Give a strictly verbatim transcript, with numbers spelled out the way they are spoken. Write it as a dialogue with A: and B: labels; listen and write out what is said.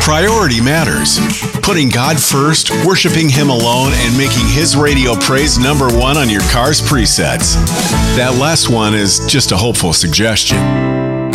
A: Priority matters. Putting God first, worshiping Him alone, and making His radio praise number one on your car's presets. That last one is just a hopeful suggestion.